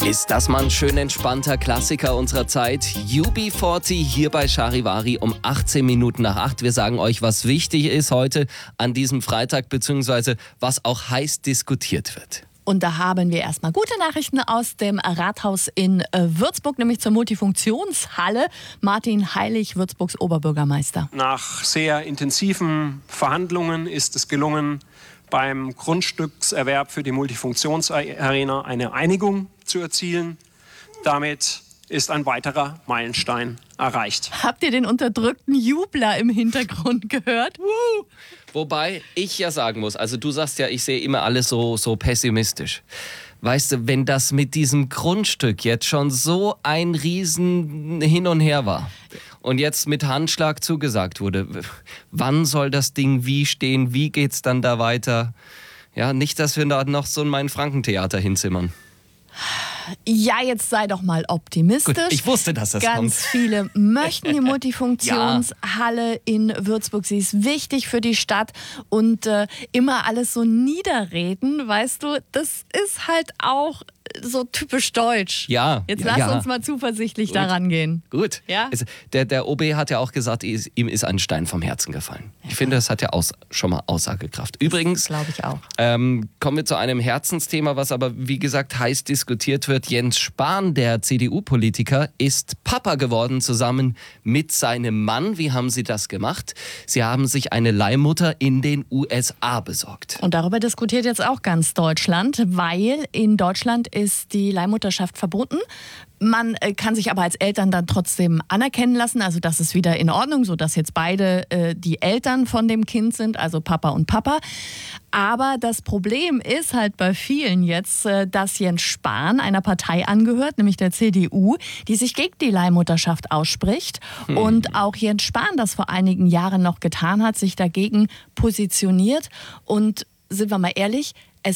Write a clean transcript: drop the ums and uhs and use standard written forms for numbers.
Ist das mal ein schön entspannter Klassiker unserer Zeit? UB40 hier bei Charivari um 18 Minuten nach 8. Wir sagen euch, was wichtig ist heute an diesem Freitag, beziehungsweise was auch heiß diskutiert wird. Und da haben wir erstmal gute Nachrichten aus dem Rathaus in Würzburg, nämlich zur Multifunktionshalle. Martin Heilig, Würzburgs Oberbürgermeister. Nach sehr intensiven Verhandlungen ist es gelungen, beim Grundstückserwerb für die Multifunktionsarena eine Einigung zu erzielen. Damit ist ein weiterer Meilenstein erreicht. Habt ihr den unterdrückten Jubler im Hintergrund gehört? Wobei ich ja sagen muss, also du sagst ja, ich sehe immer alles so pessimistisch. Weißt du, wenn das mit diesem Grundstück jetzt schon so ein Riesen Hin und Her war und jetzt mit Handschlag zugesagt wurde, wann soll das Ding wie stehen, wie geht's dann da weiter? Ja, nicht, dass wir da noch so ein Main-Franken-Theater hinzimmern. Ja, jetzt sei doch mal optimistisch. Gut, ich wusste, dass das kommt. Ganz viele möchten die Multifunktionshalle in Würzburg. Sie ist wichtig für die Stadt und immer alles so niederreden, weißt du, das ist halt auch so typisch deutsch. Ja. Jetzt lass uns mal zuversichtlich daran gehen. Gut. Ja? Der OB hat ja auch gesagt, ihm ist ein Stein vom Herzen gefallen. Ich finde, das hat ja schon mal Aussagekraft. Übrigens, glaube ich auch. Kommen wir zu einem Herzensthema, was aber, wie gesagt, heiß diskutiert wird. Jens Spahn, der CDU-Politiker, ist Papa geworden, zusammen mit seinem Mann. Wie haben sie das gemacht? Sie haben sich eine Leihmutter in den USA besorgt. Und darüber diskutiert jetzt auch ganz Deutschland, weil in Deutschland ist die Leihmutterschaft verboten. Man kann sich aber als Eltern dann trotzdem anerkennen lassen, also das ist wieder in Ordnung, sodass jetzt beide die Eltern von dem Kind sind, also Papa und Papa. Aber das Problem ist halt bei vielen jetzt, dass Jens Spahn einer Partei angehört, nämlich der CDU, die sich gegen die Leihmutterschaft ausspricht. Und auch Jens Spahn das vor einigen Jahren noch getan hat, sich dagegen positioniert. Und sind wir mal ehrlich,